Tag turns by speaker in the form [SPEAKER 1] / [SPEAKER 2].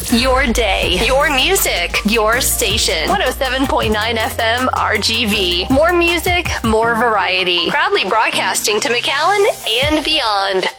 [SPEAKER 1] Your day, your music, your station. 107.9 FM RGV. More music, more variety. Proudly broadcasting to McAllen and beyond.